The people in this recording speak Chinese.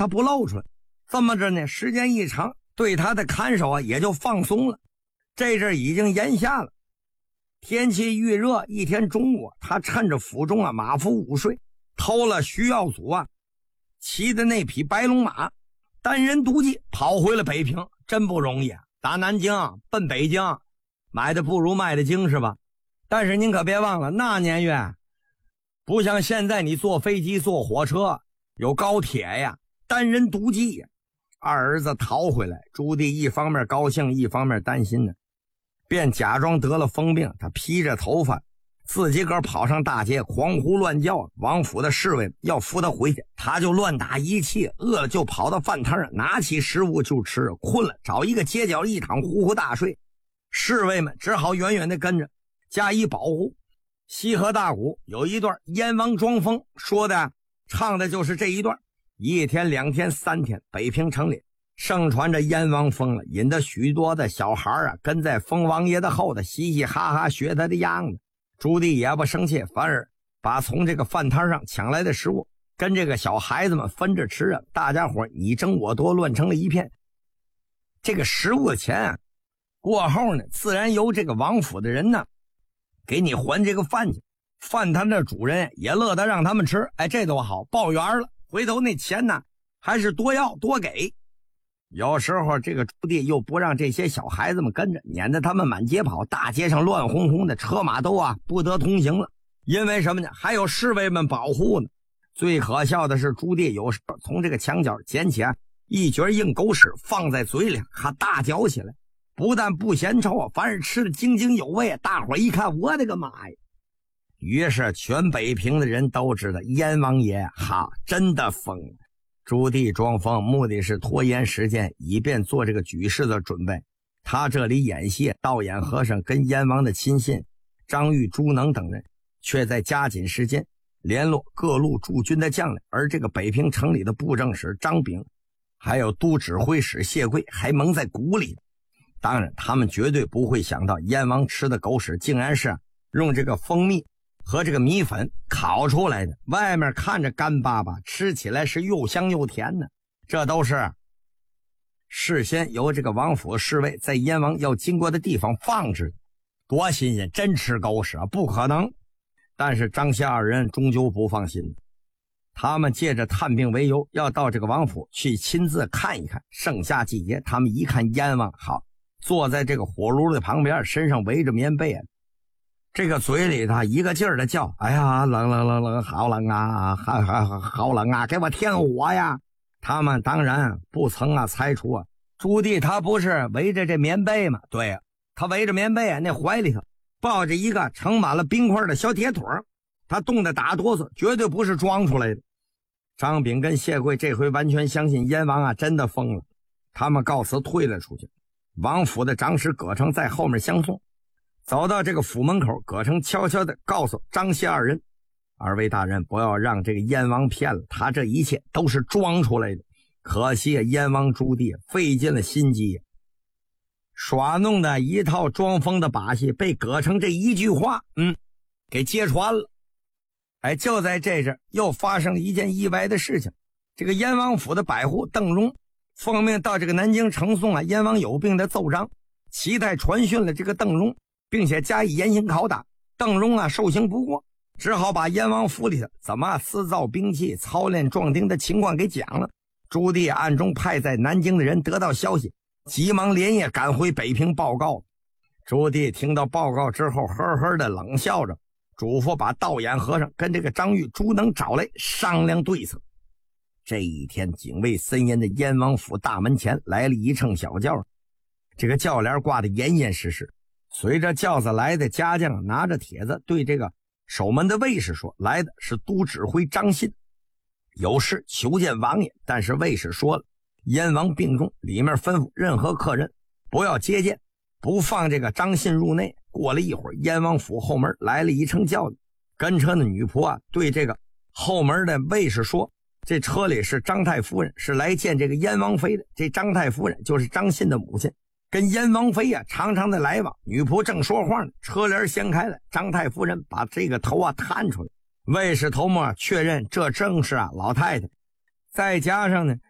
他不露出来。这么着呢，时间一长，对他的看守啊也就放松了。这阵已经炎夏了，天气愈热，一天中午，他趁着府中啊马服午睡，偷了徐耀祖啊骑的那匹白龙马，单人独骑跑回了北平。真不容易啊，打南京奔北京，买的不如卖的精是吧？但是您可别忘了，那年月不像现在你坐飞机坐火车有高铁呀，单人独骑呀。二儿子逃回来，朱棣一方面高兴一方面担心呢，便假装得了疯病，他披着头发自己个跑上大街，狂呼乱叫。王府的侍卫要扶他回去，他就乱打一气，饿了就跑到饭摊上拿起食物就吃，困了找一个街角一躺呼呼大睡。侍卫们只好远远地跟着加以保护。西河大鼓有一段燕王装疯，说的唱的就是这一段。一天两天三天，北平城里盛传着燕王疯了，引得许多的小孩啊跟在疯王爷的后头嘻嘻哈哈学他的样子。朱棣也不生气，反而把从这个饭摊上抢来的食物跟这个小孩子们分着吃啊，大家伙你争我夺，乱成了一片。这个食物的钱啊过后呢，自然由这个王府的人呢给你还这个饭去。饭摊的主人也乐得让他们吃，哎，这多好，报圆了，回头那钱呢还是多要多给。有时候这个朱棣又不让这些小孩子们跟着，撵得他们满街跑，大街上乱哄哄的，车马都不得同行了。因为什么呢？还有侍卫们保护呢。最可笑的是，朱棣有时候从这个墙角捡起一卷硬狗屎放在嘴里，还大嚼起来，不但不嫌臭，反而吃得津津有味。大伙一看，我的个妈呀！于是全北平的人都知道燕王爷真的疯了。朱棣装疯目的是拖延时间，以便做这个举事的准备。他这里演戏，道演和尚跟燕王的亲信张玉、朱能等人却在加紧时间联络各路驻军的将领。而这个北平城里的布政使张炳还有都指挥使谢贵还蒙在鼓里。当然他们绝对不会想到燕王吃的狗屎竟然是用这个蜂蜜和这个米粉烤出来的，外面看着干巴巴，吃起来是又香又甜的。这都是事先由这个王府侍卫在燕王要经过的地方放置的。多新鲜，真吃狗屎不可能。但是张谢二人终究不放心，他们借着探病为由要到这个王府去亲自看一看。盛夏季节，他们一看燕王坐在这个火炉的旁边，身上围着棉被，这个嘴里他一个劲儿的叫，哎呀，冷冷冷冷，好冷啊，好冷啊，给我添火呀。他们当然不曾猜出朱棣他不是围着这棉被吗？对他围着棉被那怀里头抱着一个盛满了冰块的小铁腿，他冻得打哆嗦，绝对不是装出来的。张炳跟谢贵这回完全相信燕王真的疯了，他们告辞退了出去。王府的长史葛城在后面相送，走到这个府门口，葛城悄悄地告诉张谢二人，二位大人不要让这个燕王骗了，他这一切都是装出来的。可惜燕王朱棣费尽了心机，耍弄的一套装疯的把戏被葛城这一句话给揭穿了。哎，就在这阵又发生了一件意外的事情。这个燕王府的百户邓荣奉命到这个南京呈送燕王有病的奏章，齐泰传讯了这个邓荣，并且加以严刑拷打。邓荣受刑不过，只好把燕王府里的怎么私造兵器、操练壮丁的情况给讲了。朱棣暗中派在南京的人得到消息，急忙连夜赶回北平报告。朱棣听到报告之后，呵呵的冷笑着，嘱咐把道演和尚跟这个张玉、朱能找来商量对策。这一天，警卫森严的燕王府大门前来了一乘小轿，这个轿帘挂得严严实实。随着轿子来的家将拿着帖子对这个守门的卫士说，来的是都指挥张信，有事求见王爷。但是卫士说了，燕王病重，里面吩咐任何客人不要接见，不放这个张信入内。过了一会儿，燕王府后门来了一乘轿子，跟车的女仆对这个后门的卫士说，这车里是张太夫人，是来见这个燕王妃的。这张太夫人就是张信的母亲，跟燕王妃常常的来往。女仆正说话呢，车帘掀开了，张太夫人把这个头探出来，卫士头目确认这正是老太太。再加上呢，